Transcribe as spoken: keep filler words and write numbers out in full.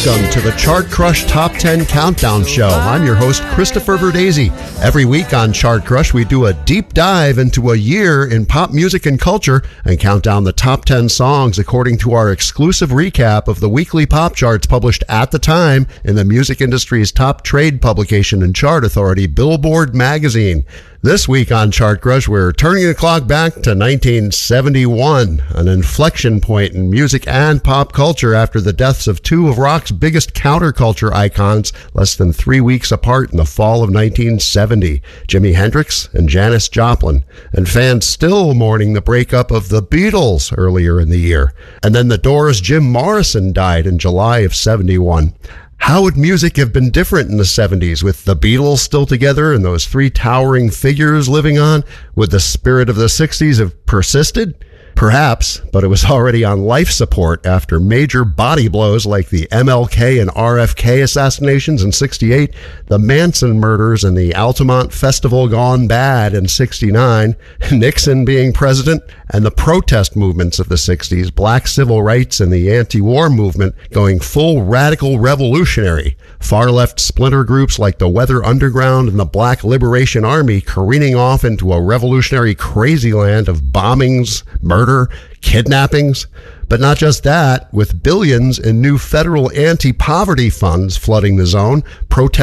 Welcome to the Chart Crush Top ten Countdown Show. I'm your host, Christopher Verdesi. Every week on Chart Crush, we do a deep dive into a year in pop music and culture and count down the top ten songs according to our exclusive recap of the weekly pop charts published at the time in the music industry's top trade publication and chart authority, Billboard magazine. This week on Chart Crush, we're turning the clock back to nineteen seventy-one, an inflection point in music and pop culture after the deaths of two of rock's biggest counterculture icons less than three weeks apart in the fall of nineteen seventy, Jimi Hendrix and Janis Joplin, and fans still mourning the breakup of the Beatles earlier in the year. And then the Doors' Jim Morrison died in July of seventy-one. How would music have been different in the seventies with the Beatles still together and those three towering figures living on? Would the spirit of the sixties have persisted? Perhaps, but it was already on life support after major body blows like the M L K and R F K assassinations in sixty-eight, the Manson murders and the Altamont Festival gone bad in sixty-nine, Nixon being president, and the protest movements of the sixties, black civil rights and the anti-war movement going full radical revolutionary, far-left splinter groups like the Weather Underground and the Black Liberation Army careening off into a revolutionary crazy land of bombings, murder, kidnappings. But not just that, with billions in new federal anti-poverty funds flooding the zone, protest